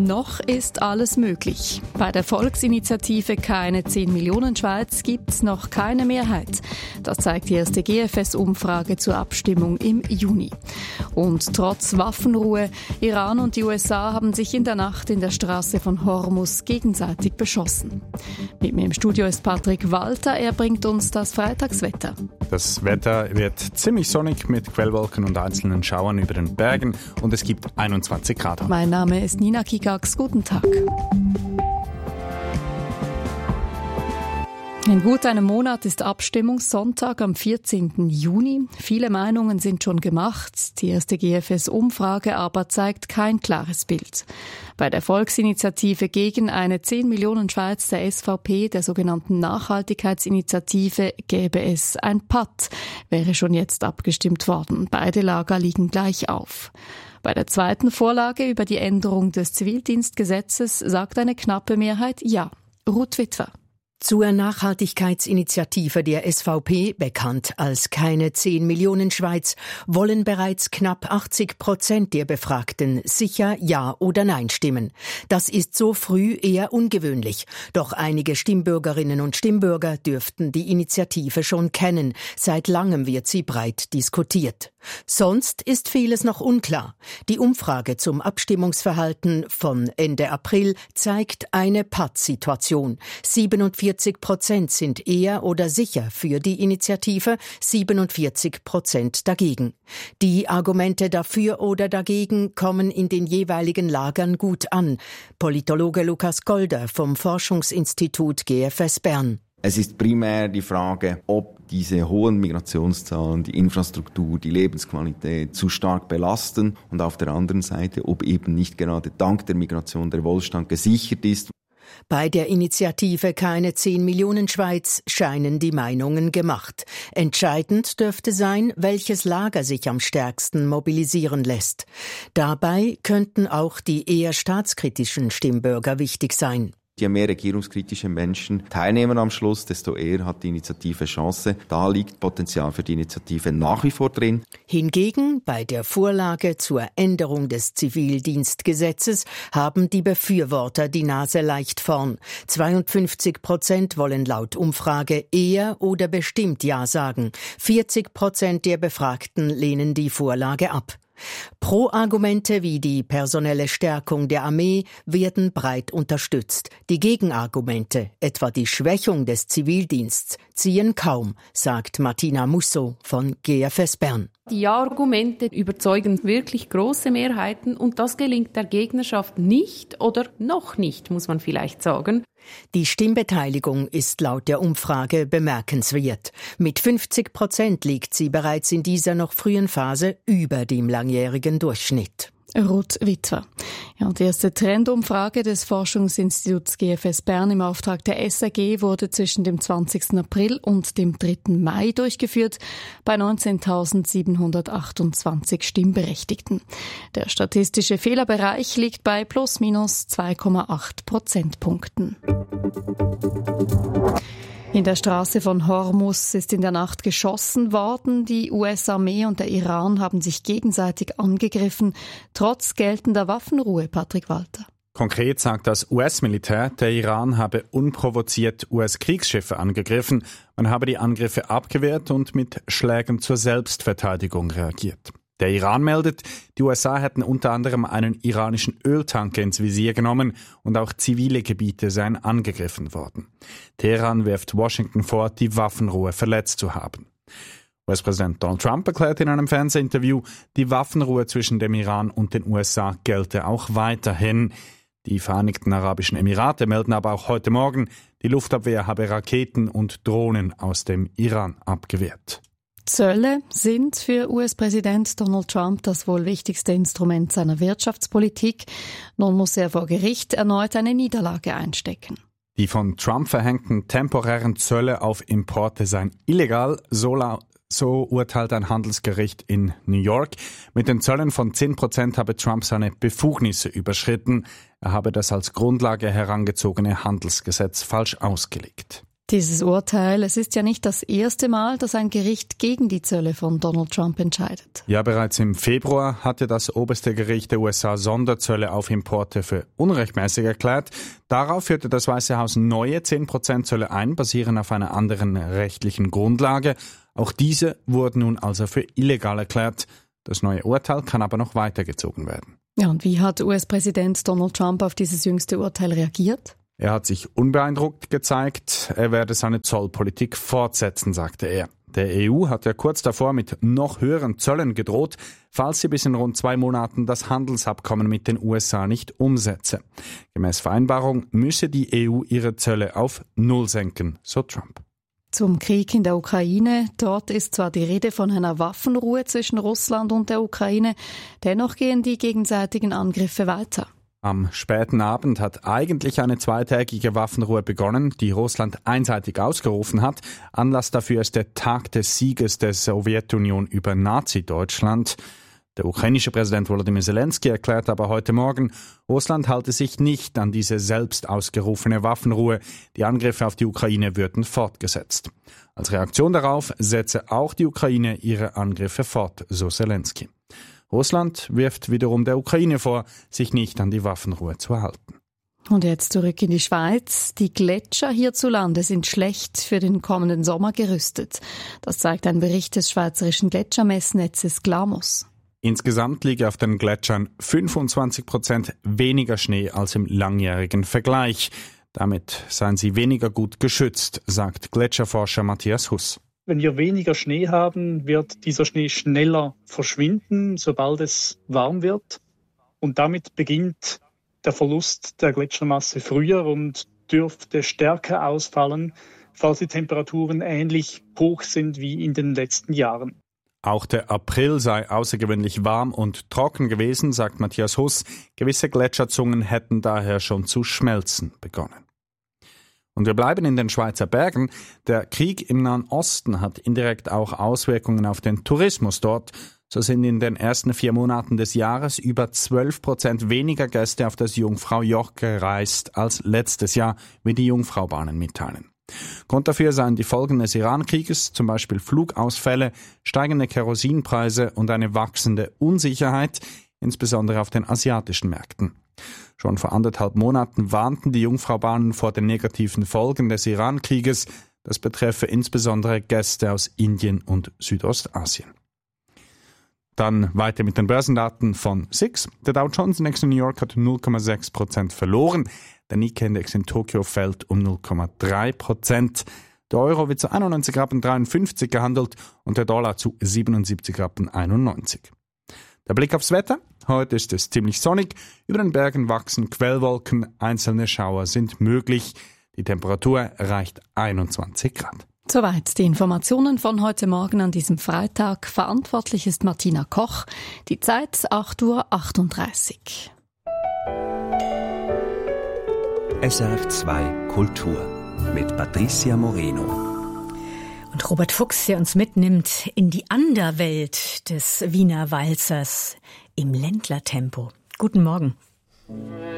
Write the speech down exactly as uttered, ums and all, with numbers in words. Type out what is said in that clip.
Noch ist alles möglich. Bei der Volksinitiative Keine zehn Millionen Schweiz gibt es noch keine Mehrheit. Das zeigt die erste G F S-Umfrage zur Abstimmung im Juni. Und trotz Waffenruhe, Iran und die U S A haben sich in der Nacht in der Straße von Hormuz gegenseitig beschossen. Mit mir im Studio ist Patrick Walter, er bringt uns das Freitagswetter. Das Wetter wird ziemlich sonnig mit Quellwolken und einzelnen Schauern über den Bergen und es gibt einundzwanzig Grad. Mein Name ist Nina Kikax. Guten Tag. In gut einem Monat ist Abstimmungssonntag am vierzehnten Juni. Viele Meinungen sind schon gemacht. Die erste G F S-Umfrage aber zeigt kein klares Bild. Bei der Volksinitiative gegen eine zehn Millionen Schweiz der S V P, der sogenannten Nachhaltigkeitsinitiative, gäbe es ein Patt, wäre schon jetzt abgestimmt worden. Beide Lager liegen gleich auf. Bei der zweiten Vorlage über die Änderung des Zivildienstgesetzes sagt eine knappe Mehrheit Ja. Ruth Witwer. Zur Nachhaltigkeitsinitiative der S V P, bekannt als Keine zehn Millionen Schweiz, wollen bereits knapp achtzig Prozent der Befragten sicher Ja oder Nein stimmen. Das ist so früh eher ungewöhnlich. Doch einige Stimmbürgerinnen und Stimmbürger dürften die Initiative schon kennen. Seit langem wird sie breit diskutiert. Sonst ist vieles noch unklar. Die Umfrage zum Abstimmungsverhalten von Ende April zeigt eine Pattsituation. siebenundvierzig Prozent sind eher oder sicher für die Initiative, siebenundvierzig Prozent dagegen. Die Argumente dafür oder dagegen kommen in den jeweiligen Lagern gut an. Politologe Lukas Golder vom Forschungsinstitut G F S Bern. Es ist primär die Frage, ob diese hohen Migrationszahlen, die Infrastruktur, die Lebensqualität zu stark belasten und auf der anderen Seite, ob eben nicht gerade dank der Migration der Wohlstand gesichert ist. Bei der Initiative Keine zehn Millionen Schweiz scheinen die Meinungen gemacht. Entscheidend dürfte sein, welches Lager sich am stärksten mobilisieren lässt. Dabei könnten auch die eher staatskritischen Stimmbürger wichtig sein. Je mehr regierungskritische Menschen teilnehmen am Schluss, desto eher hat die Initiative Chance. Da liegt Potenzial für die Initiative nach wie vor drin. Hingegen bei der Vorlage zur Änderung des Zivildienstgesetzes haben die Befürworter die Nase leicht vorn. zweiundfünfzig Prozent wollen laut Umfrage eher oder bestimmt Ja sagen. vierzig Prozent der Befragten lehnen die Vorlage ab. Pro-Argumente wie die personelle Stärkung der Armee werden breit unterstützt. Die Gegenargumente, etwa die Schwächung des Zivildienstes, ziehen kaum, sagt Martina Musso von G F S Bern. Die Ja-Argumente überzeugen wirklich große Mehrheiten und das gelingt der Gegnerschaft nicht oder noch nicht, muss man vielleicht sagen. Die Stimmbeteiligung ist laut der Umfrage bemerkenswert. Mit fünfzig Prozent liegt sie bereits in dieser noch frühen Phase über dem langjährigen Durchschnitt. Ruth Witwer. Ja, und die erste Trendumfrage des Forschungsinstituts G F S Bern im Auftrag der S R G wurde zwischen dem zwanzigsten April und dem dritten Mai durchgeführt bei neunzehntausendsiebenhundertachtundzwanzig Stimmberechtigten. Der statistische Fehlerbereich liegt bei plus minus zwei Komma acht Prozentpunkten. In der Straße von Hormuz ist in der Nacht geschossen worden. Die U S-Armee und der Iran haben sich gegenseitig angegriffen, trotz geltender Waffenruhe, Patrick Walter. Konkret sagt das U S-Militär, der Iran habe unprovoziert U S-Kriegsschiffe angegriffen. Man habe die Angriffe abgewehrt und mit Schlägen zur Selbstverteidigung reagiert. Der Iran meldet, die U S A hätten unter anderem einen iranischen Öltanker ins Visier genommen und auch zivile Gebiete seien angegriffen worden. Teheran wirft Washington vor, die Waffenruhe verletzt zu haben. U S-Präsident Donald Trump erklärt in einem Fernsehinterview, die Waffenruhe zwischen dem Iran und den U S A gelte auch weiterhin. Die Vereinigten Arabischen Emirate melden aber auch heute Morgen, die Luftabwehr habe Raketen und Drohnen aus dem Iran abgewehrt. Zölle sind für U S-Präsident Donald Trump das wohl wichtigste Instrument seiner Wirtschaftspolitik. Nun muss er vor Gericht erneut eine Niederlage einstecken. Die von Trump verhängten temporären Zölle auf Importe seien illegal, so, la- so urteilt ein Handelsgericht in New York. Mit den Zöllen von zehn Prozent habe Trump seine Befugnisse überschritten. Er habe das als Grundlage herangezogene Handelsgesetz falsch ausgelegt. Dieses Urteil, es ist ja nicht das erste Mal, dass ein Gericht gegen die Zölle von Donald Trump entscheidet. Ja, bereits im Februar hatte das oberste Gericht der U S A Sonderzölle auf Importe für unrechtmäßig erklärt. Darauf führte das Weiße Haus neue zehn Prozent Zölle ein, basierend auf einer anderen rechtlichen Grundlage. Auch diese wurden nun also für illegal erklärt. Das neue Urteil kann aber noch weitergezogen werden. Ja, und wie hat U S-Präsident Donald Trump auf dieses jüngste Urteil reagiert? Er hat sich unbeeindruckt gezeigt, er werde seine Zollpolitik fortsetzen, sagte er. Der E U hat ja kurz davor mit noch höheren Zöllen gedroht, falls sie bis in rund zwei Monaten das Handelsabkommen mit den U S A nicht umsetze. Gemäß Vereinbarung müsse die E U ihre Zölle auf Null senken, so Trump. Zum Krieg in der Ukraine. Dort ist zwar die Rede von einer Waffenruhe zwischen Russland und der Ukraine, dennoch gehen die gegenseitigen Angriffe weiter. Am späten Abend hat eigentlich eine zweitägige Waffenruhe begonnen, die Russland einseitig ausgerufen hat. Anlass dafür ist der Tag des Sieges der Sowjetunion über Nazi-Deutschland. Der ukrainische Präsident Volodymyr Zelensky erklärt aber heute Morgen, Russland halte sich nicht an diese selbst ausgerufene Waffenruhe. Die Angriffe auf die Ukraine würden fortgesetzt. Als Reaktion darauf setze auch die Ukraine ihre Angriffe fort, so Zelensky. Russland wirft wiederum der Ukraine vor, sich nicht an die Waffenruhe zu halten. Und jetzt zurück in die Schweiz. Die Gletscher hierzulande sind schlecht für den kommenden Sommer gerüstet. Das zeigt ein Bericht des schweizerischen Gletschermessnetzes Glamos. Insgesamt liege auf den Gletschern fünfundzwanzig Prozent weniger Schnee als im langjährigen Vergleich. Damit seien sie weniger gut geschützt, sagt Gletscherforscher Matthias Huss. Wenn wir weniger Schnee haben, wird dieser Schnee schneller verschwinden, sobald es warm wird. Und damit beginnt der Verlust der Gletschermasse früher und dürfte stärker ausfallen, falls die Temperaturen ähnlich hoch sind wie in den letzten Jahren. Auch der April sei außergewöhnlich warm und trocken gewesen, sagt Matthias Huss. Gewisse Gletscherzungen hätten daher schon zu schmelzen begonnen. Und wir bleiben in den Schweizer Bergen. Der Krieg im Nahen Osten hat indirekt auch Auswirkungen auf den Tourismus dort. So sind in den ersten vier Monaten des Jahres über zwölf Prozent weniger Gäste auf das Jungfrau-Joch gereist als letztes Jahr, wie die Jungfraubahnen mitteilen. Grund dafür seien die Folgen des Iran-Krieges, zum Beispiel Flugausfälle, steigende Kerosinpreise und eine wachsende Unsicherheit, insbesondere auf den asiatischen Märkten. Schon vor anderthalb Monaten warnten die Jungfraubahnen vor den negativen Folgen des Iran-Krieges. Das betreffe insbesondere Gäste aus Indien und Südostasien. Dann weiter mit den Börsendaten von S I X. Der Dow Jones Index in New York hat null Komma sechs Prozent verloren. Der Nikkei-Index in Tokio fällt um null Komma drei Prozent. Der Euro wird zu einundneunzig Rappen dreiundfünfzig gehandelt und der Dollar zu siebenundsiebzig Rappen einundneunzig. Der Blick aufs Wetter. Heute ist es ziemlich sonnig. Über den Bergen wachsen Quellwolken. Einzelne Schauer sind möglich. Die Temperatur erreicht einundzwanzig Grad. Soweit die Informationen von heute Morgen an diesem Freitag. Verantwortlich ist Martina Koch. Die Zeit acht Uhr achtunddreißig. S R F zwei Kultur mit Patricia Moreno. Und Robert Fuchs, der uns mitnimmt in die Anderwelt des Wiener Walzers im Ländlertempo. Guten Morgen.